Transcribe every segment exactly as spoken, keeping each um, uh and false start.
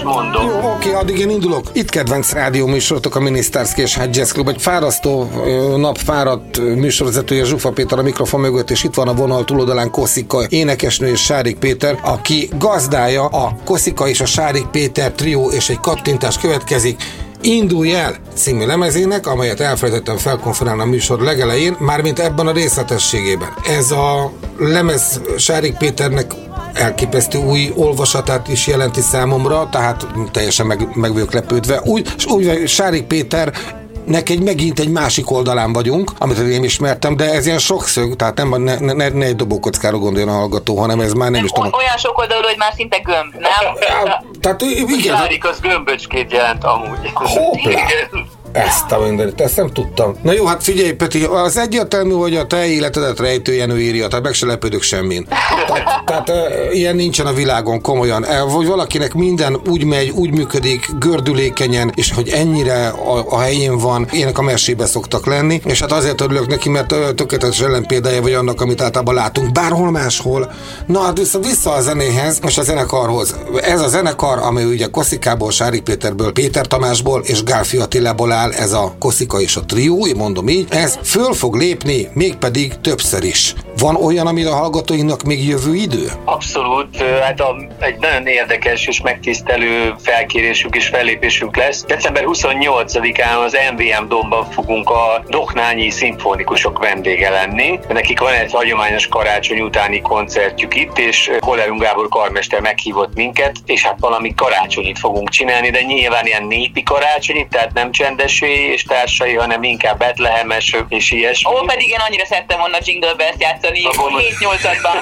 mondom. Jó, oké, addig én indulok. Itt kedvenc rádió műsorotok, a Minisztárszki és Hát Jazz Club. Egy fárasztó nap fáradt műsorvezetője Zsufa Péter a mikrofon mögött, és itt van a vonal túloldalán Koszika énekesnő és Sárik Péter, aki gazdája a Koszika és a Sárik Péter trió, és egy kattintás következik. Indulj el című lemezének, amelyet elfelejtettem felkonferálni a műsor legelején, mármint ebben a részletességében. Ez a lemez Sárik Péternek elképesztő új olvasatát is jelenti számomra, tehát teljesen meg, meg vagyok lepődve. Úgy, és úgy, Sárik Péter nek egy megint egy másik oldalán vagyunk, amit én ismertem, de ez ilyen sokszög, tehát nem, ne, ne, ne egy dobókockára gondoljon a hallgató, hanem ez már nem, nem is tudom. Olyan sok oldalú, hogy már szinte gömb, nem? Tehát igen. Sárik az gömböcskét jelent amúgy. Hoppá! Ezt a mindenit, ezt nem tudtam. Na jó, hát figyelj, Peti, az egyértelmű, hogy a te életedet Rejtő Jenő írja, tehát meg se lepődök semmin. Tehát, tehát e, ilyen nincsen a világon, komolyan. E, vagy valakinek minden úgy megy, úgy működik, gördülékenyen, és hogy ennyire a, a helyén van, ilyenek a mesébe szoktak lenni, és hát azért örülök neki, mert tökéletes ellenpéldája vagy annak, amit általában látunk bárhol máshol. Na hát vissza, vissza a zenéhez, és a zenekarhoz. Ez a zenekar, amely ugye Koszikából, Sárik Péterből, Péter Tamásból és Gálfi Attilából áll, ez a Koszika és a trió, én mondom így, ez föl fog lépni, mégpedig többször is. Van olyan, amire a hallgatóinknak még jövő idő? Abszolút, hát a, egy nagyon érdekes és megtisztelő felkérésünk és fellépésünk lesz. december huszonnyolcadikán az em vé em Domban fogunk a Doknányi szimfonikusok vendége lenni. Nekik van egy hagyományos karácsony utáni koncertjük itt, és Kollárunk Gábor karmester meghívott minket, és hát valami karácsonyit fogunk csinálni, de nyilván ilyen népi karácsonyit, tehát nem csendesé és társai, hanem inkább betlehemes és ilyesmi. Ó, pedig én annyira szerettem volna Jingle Bells játszani hét-nyolcadban.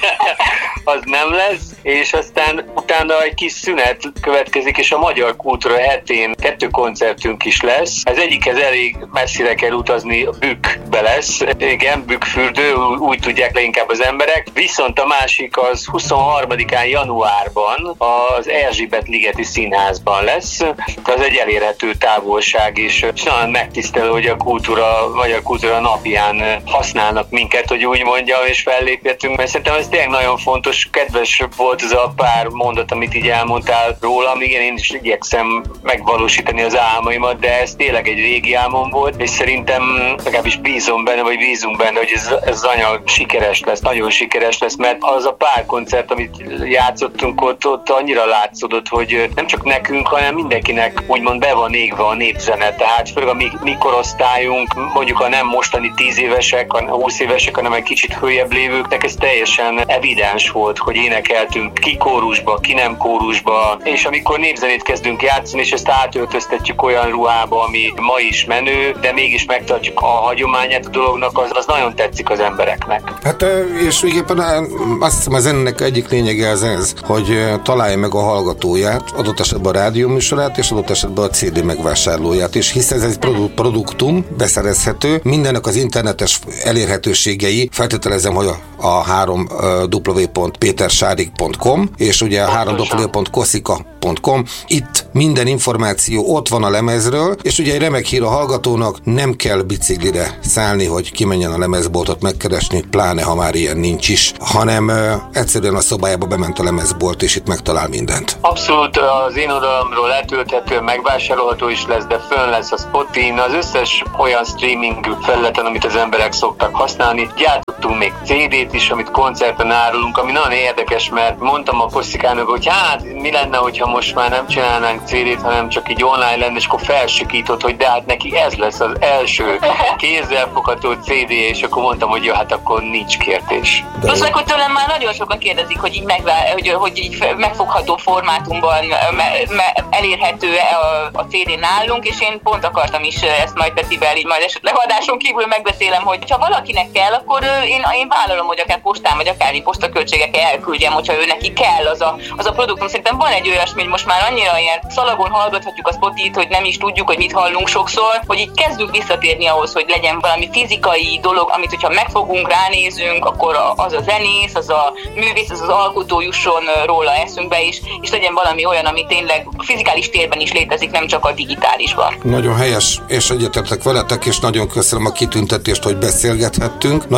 Az nem lesz, és aztán utána egy kis szünet következik, és a Magyar Kultúra hetén kettő koncertünk is lesz. Az egyikhez elég messzire kell utazni, a Bükkbe lesz. Igen, Bükkfürdő, úgy tudják leginkább az emberek. Viszont a másik az huszonharmadikán januárban az Erzsébet-ligeti Színházban lesz. Az egy elérhető távolság, és nagyon megtisztelő, hogy a kultúra, Magyar Kultúra napján használnak minket, hogy úgy mondjam, és felléphetünk, mert szerintem ez tényleg nagyon fontos. Kedves volt ez a pár mondat, amit így elmondtál rólam. Igen, én is igyekszem megvalósítani az álmaimat, de ez tényleg egy régi álmom volt, és szerintem legalábbis bízom benne, vagy bízunk benne, hogy ez, ez az anyag sikeres lesz, nagyon sikeres lesz, mert az a pár koncert, amit játszottunk ott, ott annyira látszódott, hogy nem csak nekünk, hanem mindenkinek úgymond be van égve a népzene, tehát főleg a mi, mi korosztályunk, mondjuk a nem mostani tíz évesek, a húsz évesek, hanem egy kicsit följebb lévőknek ez teljesen evidens volt, hogy énekeltünk ki kórusba, ki nem kórusba, és amikor népzenét kezdünk játszani, és ezt átöltöztetjük olyan ruhába, ami ma is menő, de mégis megtartjuk a hagyományát a dolognak, az, az nagyon tetszik az embereknek. Hát és végéppen azt hiszem a zenének egyik lényege az ez, hogy találja meg a hallgatóját, adott esetben a rádióműsorát, és adott esetben a cé dé megvásárlóját, és hisz ez egy produ- produktum, beszerezhető, mindennek az internetes elérhetőségei, feltételezem, hogy a, a három w pont pétersárik pont com, és ugye a három w pont koszika pont com, itt minden információ ott van a lemezről, és ugye egy remek hír a hallgatónak, nem kell biciklire szállni, hogy kimenjen a lemezboltot megkeresni, pláne ha már ilyen nincs is, hanem uh, egyszerűen a szobájába bement a lemezbolt, és itt megtalál mindent. Abszolút, az én oldalamról letölthető, megvásárolható is lesz, de fönn lesz a Spotin, az összes olyan streaming felületen, amit az emberek szoktak használni. Gyártottunk még cé dét is, amit koncerten árulunk, ami nagyon érdekes, mert mondtam a Koszikának, hogy hát mi lenne, hogyha most már nem csinálnánk cé dét, hanem csak így online lenne, és akkor felsikított, hogy de hát neki ez lesz az első kézzelfogható cé dé, és akkor mondtam, hogy jó, hát akkor nincs kérdés. Plusz meg, hogy tőlem már nagyon sokan kérdezik, hogy így, megvá- hogy, hogy így megfogható formátumban me- me- elérhető a, a cé dé nálunk, és én pont akartam is ezt majd Petivel, így majd esetleg adáson kívül megbeszélem, hogy ha valakinek kell, akkor én, én vállalom, hogy akár postán, vagy akár postaköltségekkel elküldjem, hogyha ő neki kell az a, az a produktum. Szerintem van egy olyasmi, hogy most már annyira ilyen szalagon hallgathatjuk a Spotit, hogy nem is tudjuk, hogy mit hallunk sokszor, hogy így kezdünk visszatérni ahhoz, hogy legyen valami fizikai dolog, amit hogyha megfogunk, ránézünk, akkor az a zenész, az a művész, az az alkotó jusson róla eszünkbe is, és legyen valami olyan, ami tényleg fizikális térben is létezik, nem csak a digitálisban. Nagyon helyes, és egyetértek veletek, és nagyon köszönöm a kitüntetést, hogy beszélgethettünk. Nagyon köszönöm.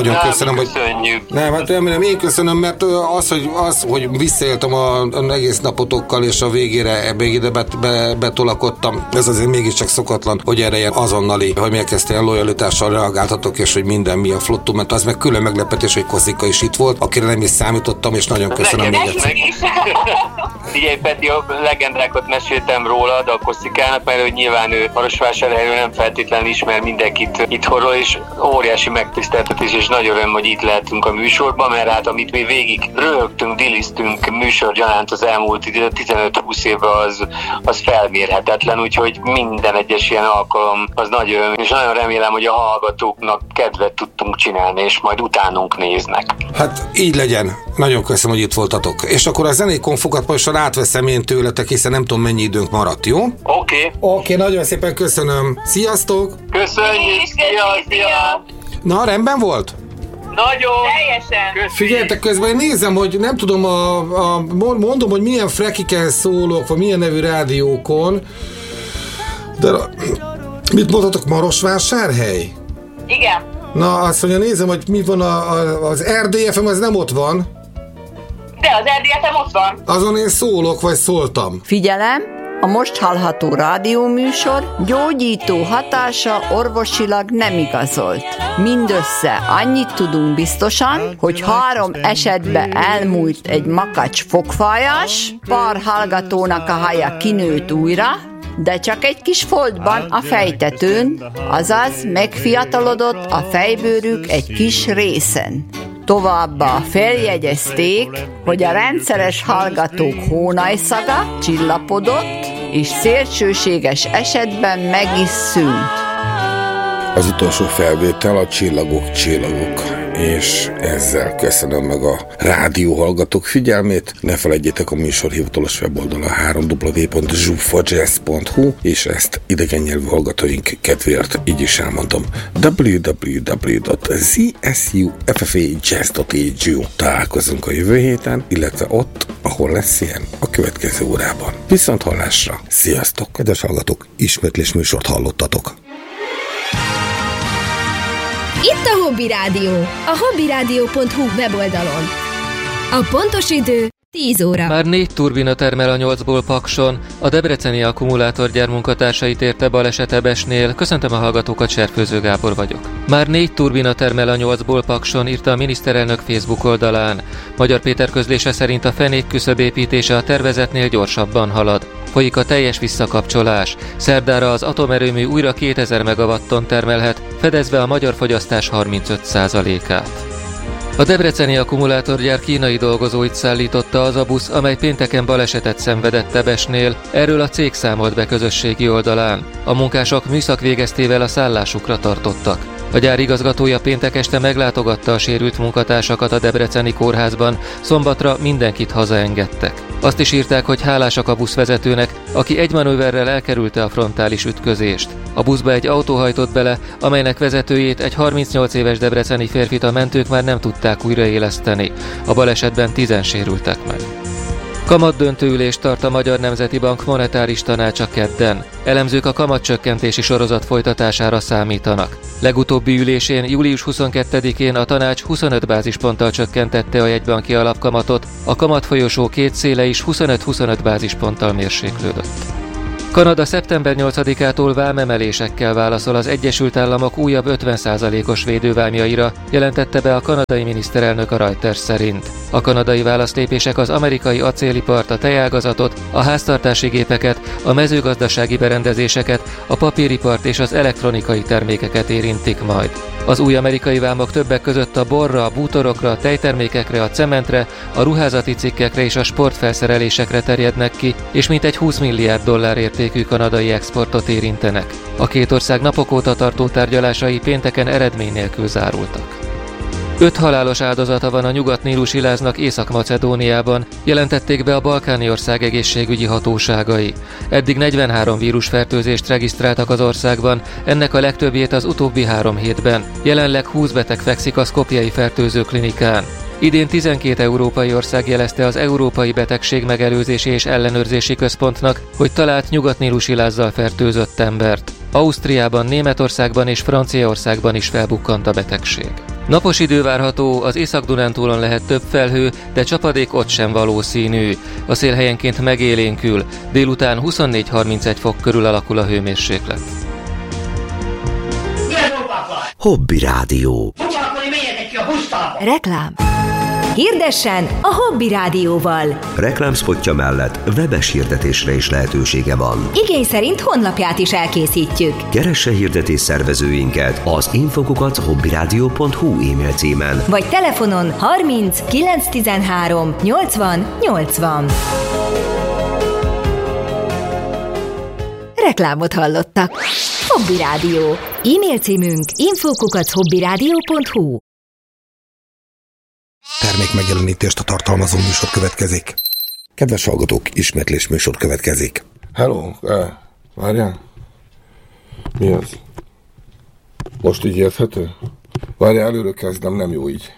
köszönöm, hogy... Köszönjük. Nem, hát remélem, én köszönöm, mert az, hogy, az, hogy visszaéltem az egész napotokkal, és a végére, végére bet, be, betolakodtam, ez azért mégiscsak szokatlan, hogy erre ilyen azonnali, hogy megkezdtél lojalitással reagáltatok, és hogy minden mi a flottum, mert az meg külön meglepetés, hogy Koszika is itt volt, akire nem is számítottam, és nagyon köszönöm Nekem még egyszer. Figyelj, Peti, a legendákat meséltem rólad a Koszikának, mert hogy nyilván ő Marosvásárhelyről nem feltétlenül ismer mindenkit itthonról, és óriási megtiszteltetés, és nagy öröm, hogy itt lehetünk a műsorban, mert hát amit mi végig röhögtünk, diliztünk műsorgyanánt az elmúlt tizenöt-húsz évben, az, az felmérhetetlen, úgyhogy minden egyes ilyen alkalom az nagy öröm, és nagyon remélem, hogy a hallgatóknak kedvet tudtunk csinálni, és majd utánunk néznek. Hát így legyen. Nagyon köszönöm, hogy itt voltatok. És akkor a zenei konfokat most átveszem én tőletek, hiszen nem tudom, mennyi időnk maradt, jó? Oké. Okay. Oké, okay, nagyon szépen köszönöm. Sziasztok! Köszönjük! Szia, szia! Na, rendben volt? Nagyon! Teljesen! Figyeljetek, közben én nézem, hogy nem tudom, a, a, mondom, hogy milyen frekiken szólok, vagy milyen nevű rádiókon, de mit mondhatok, Marosvásárhely? Igen. Na, azt mondja, nézem, hogy mi van a, a, az er dé ef em, az nem ott van. De az er dé ef em ott van. Azon én szólok, vagy szóltam. Figyelem! A most hallható rádióműsor gyógyító hatása orvosilag nem igazolt. Mindössze annyit tudunk biztosan, hogy három esetben elmúlt egy makacs fogfajas, pár hallgatónak a haja kinőtt újra, de csak egy kis foltban a fejtetőn, azaz megfiatalodott a fejbőrük egy kis részen. Továbbá feljegyezték, hogy a rendszeres hallgatók hónajszaga csillapodott, és szélsőséges esetben meg is szűnt. Az utolsó felvétel a Csillagok, Csillagok, és ezzel köszönöm meg a rádióhallgatók figyelmét. Ne felejtjétek a műsor hivatalos weboldala három w w w pont zsufajazz pont hu, és ezt idegen nyelvű hallgatóink kedvéért így is elmondom. w w w pont zsufajazz pont e u. Találkozunk a jövő héten, illetve ott, ahol lesz ilyen, a következő órában. Viszont hallásra, sziasztok! Kedves hallgatók, ismétlés műsort hallottatok. Itt a Hobby Rádió, a hobbyradio pont hu weboldalon. A pontos idő tíz óra. Már négy turbina termel a nyolcból Pakson. A debreceni akkumulátorgyár munkatársait érte baleset Ebesnél. Köszöntöm a hallgatókat, Serfőző Gábor vagyok. Már négy turbina termel a nyolcból Pakson, írta a miniszterelnök Facebook oldalán. Magyar Péter közlése szerint a fenék küszöb építése a tervezetnél gyorsabban halad. Folyik a teljes visszakapcsolás. Szerdára az atomerőmű újra kétezer megawatton termelhet, fedezve a magyar fogyasztás harmincöt százalékát. A debreceni akkumulátorgyár kínai dolgozóit szállította az a busz, amely pénteken balesetet szenvedett Ebesnél, erről a cég számolt be közösségi oldalán. A munkások műszak végeztével a szállásukra tartottak. A gyár igazgatója péntek este meglátogatta a sérült munkatársakat a debreceni kórházban, szombatra mindenkit hazaengedtek. Azt is írták, hogy hálásak a buszvezetőnek, aki egy manőverrel elkerülte a frontális ütközést. A buszba egy autó hajtott bele, amelynek vezetőjét, egy harmincnyolc éves debreceni férfit a mentők már nem tudták újraéleszteni. A balesetben tízen sérültek meg. Kamatdöntőülést tart a Magyar Nemzeti Bank monetáris tanácsa kedden. Elemzők a kamatcsökkentési sorozat folytatására számítanak. Legutóbbi ülésén július huszonkettedikén a tanács huszonöt bázisponttal csökkentette a jegybanki alapkamatot, a kamatfolyosó két széle is huszonöt-huszonöt bázisponttal mérséklődött. Kanada szeptember nyolcadikától vámemelésekkel válaszol az Egyesült Államok újabb ötven százalékos védővámjaira, jelentette be a kanadai miniszterelnök a Reuters szerint. A kanadai válaszlépések az amerikai acélipart, a tejágazatot, a háztartási gépeket, a mezőgazdasági berendezéseket, a papíripart és az elektronikai termékeket érintik majd. Az új amerikai vámok többek között a borra, a bútorokra, a tejtermékekre, a cementre, a ruházati cikkekre és a sportfelszerelésekre terjednek ki, és mintegy húsz milliárd dollár értékű kanadai exportot érintenek. A két ország napok óta tartó tárgyalásai pénteken eredmény nélkül zárultak. Öt halálos áldozata van a nyugat-nílusi láznak Észak-Macedóniában, jelentették be a balkáni ország egészségügyi hatóságai. Eddig negyvenhárom vírusfertőzést regisztráltak az országban, ennek a legtöbbjét az utóbbi három hétben. Jelenleg húsz beteg fekszik a szkopjei fertőzőklinikán. Idén tizenkét európai ország jelezte az Európai Betegség Megelőzési és Ellenőrzési Központnak, hogy talált nyugat-nílusi lázzal fertőzött embert. Ausztriában, Németországban és Franciaországban is felbukkant a betegség. Napos idő várható, az Észak-Dunántúlon lehet több felhő, de csapadék ott sem valószínű. A szél helyenként megélénkül, délután huszonnégy-harmincegy fok körül alakul a hőmérséklet. Hobby Rádió. Reklám. Hirdessen a Hobby Rádióval. Reklámszpotja mellett webes hirdetésre is lehetősége van. Igény szerint honlapját is elkészítjük. Keresse hirdetés szervezőinket az infokukat hobbyradio pont hu e-mail címen. Vagy telefonon harminc kilenc tizenhárom nyolcvan nyolcvan. Reklámot hallottak. Hobby Rádió. E-mail címünk infokukat hobbyradio pont hu. Termék megjelenítést a tartalmazó műsor következik. Kedves hallgatók, ismétlés műsor következik. Hello, eh, várjál. Mi az? Most így érthető? Várjál, előről kezdem, nem jó így.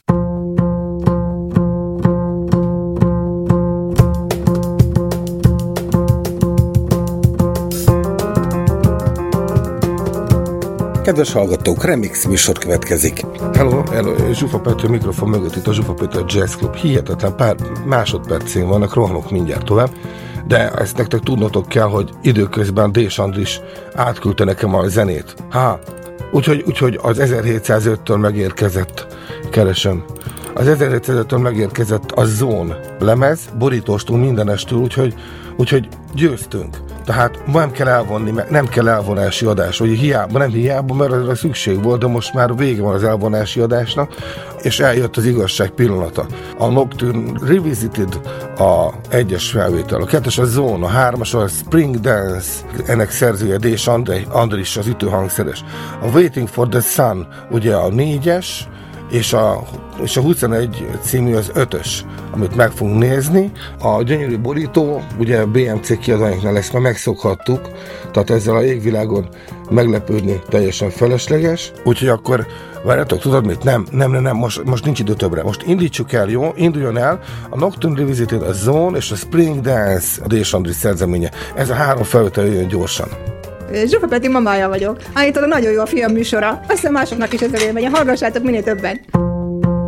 Kedves hallgatók, remix műsor következik. Hello, hello, Zsufa Pető mikrofon mögött itt a Zsufa Pető Jazz Club. Hihetetlen pár másodpercén vannak, rohanok mindjárt tovább. De ezt nektek tudnotok kell, hogy időközben D. Andris átküldte nekem a zenét. Há, úgyhogy, úgyhogy az ezerhétszázöttől megérkezett, keresem, az ezerhétszázöttől megérkezett a Zone lemez, borítóstól, mindenestől, úgyhogy, úgyhogy győztünk. Tehát nem kell elvonni, nem kell elvonási adás, hogy hiába, nem hiába, mert arra szükség volt, de most már vége van az elvonási adásnak, és eljött az igazság pillanata. A Nocturne Revisited a egyes felvétel, a kettes a Zone, a hármas a Spring Dance, ennek szerzője D. Andris, az ütőhangszeres. A Waiting for the Sun, ugye a négyes, és a, és a huszonegy című az ötös, amit meg fogunk nézni. A gyönyörű borító, ugye bé em cé kiadványoknál ezt már megszokhattuk, tehát ezzel a égvilágon meglepődni teljesen felesleges. Úgyhogy akkor, várjátok, tudod mit? Nem, nem, nem, nem most, most nincs idő többre. Most indítsuk el, jó? Induljon el a Nocturne Revisited, a Zone és a Spring Dance, a D. Andris szerzeménye. Ez a három felvétel jön gyorsan. Zsufa Peti mamája vagyok. Állítólag nagyon jó a film műsora. Azt hiszem másoknak is ez a véleménye. Hallgassátok minél többen.